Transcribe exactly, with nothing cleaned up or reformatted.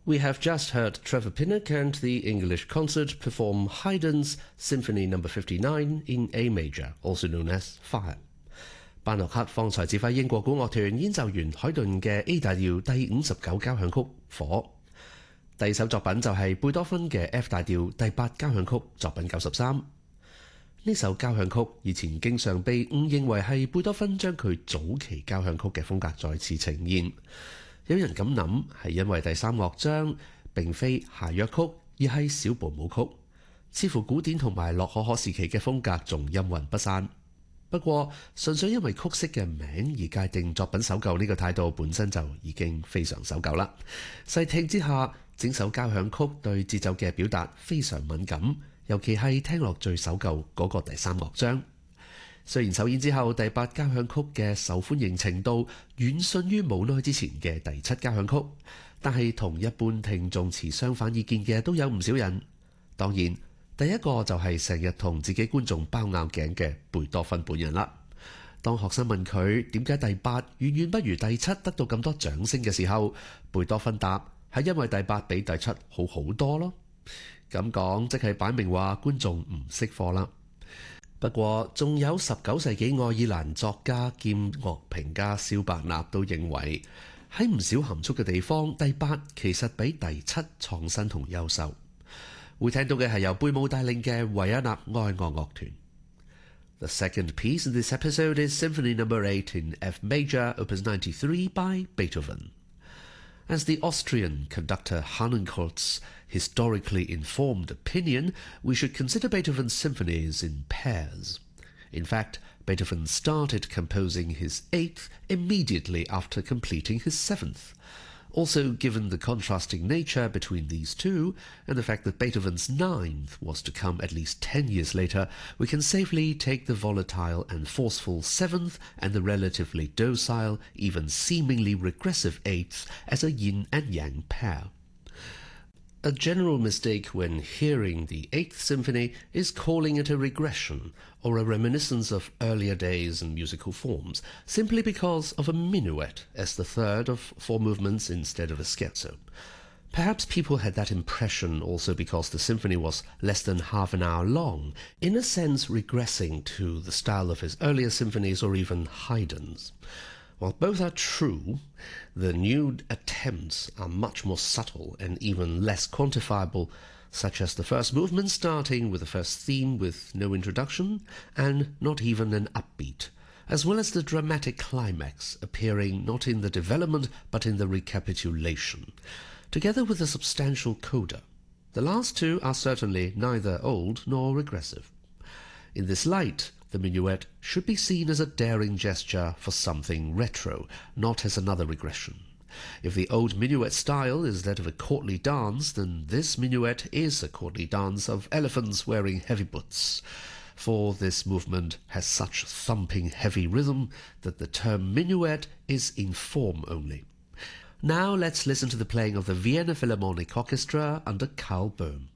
We have just heard Trevor Pinnock and the English Concert perform Haydn's Symphony number fifty-nine in A major, also known as Fire。班諾克方才指揮英國管樂團演奏完海頓嘅 A 大調第五十九交響曲火。第二首作品就係貝多芬嘅 F 大調第八交響曲作品九十三。呢首交響曲以前經常被誤認為係貝多芬將佢早期交響曲嘅風格再次呈現。有人咁諗係因為第三樂章並非諧謔曲，而係小步舞曲，似乎古典同埋洛可可時期嘅風格仲陰魂不散。不過純粹因為曲式嘅名而界定作品守舊呢個態度本身就已經非常守舊啦。細聽之下，整首交響曲對節奏嘅表達非常敏感，尤其係聽落最守舊嗰個第三樂章。雖然首演之後第八交響曲嘅受歡迎程度遠遜於冇耐之前嘅第七交響曲，但係同一般聽眾持相反意見嘅都有唔少人。當然第一個就係成日同自己觀眾包拗頸嘅貝多芬本人啦。當學生問佢點解第八遠遠不如第七得到咁多掌聲嘅時候，貝多芬答係因為第八比第七好好多咯。咁講即係擺明話觀眾唔識貨啦。不過仲有十九世紀愛爾蘭作家兼樂評家蕭伯納都認為喺唔少含蓄嘅地方，第八其實比第七創新同優秀。會聽到嘅係由貝姆帶領嘅維也納愛樂樂團。The second piece in this episode is Symphony number eight in F major, Opus ninety-three by Beethoven. As the Austrian conductor Harnoncourt's historically informed opinion, we should consider Beethoven's symphonies in pairs. In fact, Beethoven started composing his eighth immediately after completing his seventh. Also, given the contrasting nature between these two, and the fact that Beethoven's ninth was to come at least ten years later, we can safely take the volatile and forceful seventh and the relatively docile, even seemingly regressive eighth as a yin and yang pair. A general mistake when hearing the Eighth Symphony is calling it a regression or a reminiscence of earlier days and musical forms, simply because of a minuet as the third of four movements instead of a scherzo. Perhaps people had that impression also because the symphony was less than half an hour long, in a sense regressing to the style of his earlier symphonies or even Haydn's. While both are true, the new attempts are much more subtle and even less quantifiable, such as the first movement starting with the first theme with no introduction and not even an upbeat, as well as the dramatic climax appearing not in the development but in the recapitulation, together with a substantial coda. The last two are certainly neither old nor regressive. In this light, the minuet should be seen as a daring gesture for something retro, not as another regression. If the old minuet style is that of a courtly dance, then this minuet is a courtly dance of elephants wearing heavy boots. For this movement has such thumping heavy rhythm that the term minuet is in form only. Now let's listen to the playing of the Vienna Philharmonic Orchestra under Karl Böhm.